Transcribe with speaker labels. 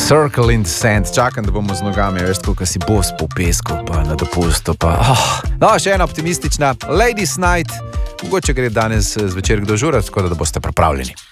Speaker 1: Circle in the Sand, čakam, da bomo z nogami, veš, kako si bos po pesku, pa na dopustu, pa... No, še ena optimistična Ladies Night, mogoče gre danes zvečer kdo žurat, tako da boste pripravljeni.